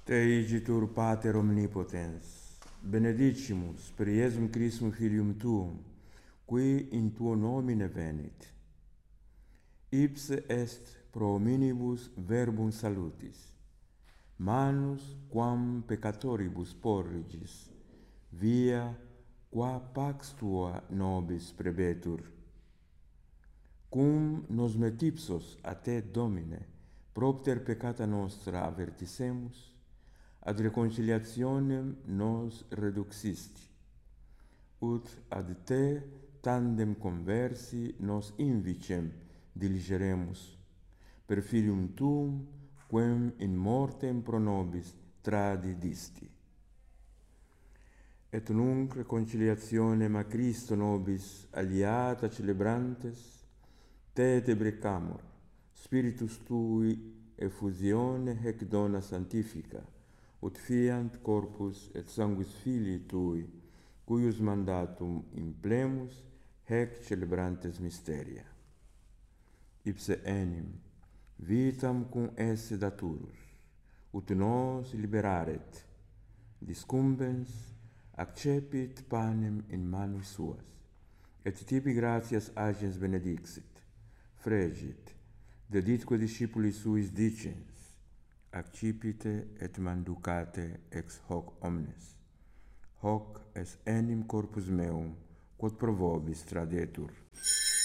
Te igitur Pater omnipotens, benedicimus per Iesum Christum Filium Tuum, qui in tuo nomine venit. Ipse est pro hominibus verbum salutis, manus quam peccatoribus porrigis, via qua pax tua nobis prebetur. Cum nos metipsos a te, Domine, propter peccata nostra avertissemus, ad reconciliationem nos reduxisti, ut ad te tandem conversi nos invicem diligeremus, per Filium Tuum, quem in mortem pro nobis tradidisti. Et nunc reconciliationem a Christo nobis aliata celebrantes, te debrecamur, Spiritus Tui effusione hec dona sanctifica, ut fiant corpus et sanguis Filii Tui, cuius mandatum implemus hec celebrantes mysteria. Ipse enim vitam cum esse daturus, ut nos liberaret, discumbens accepit panem in manus suas, et tibi gratias agens benedixit, fregit, deditque discipuli suis dicens, accipite et manducate ex hoc omnes. Hoc est enim corpus meum, quod pro vobis tradetur.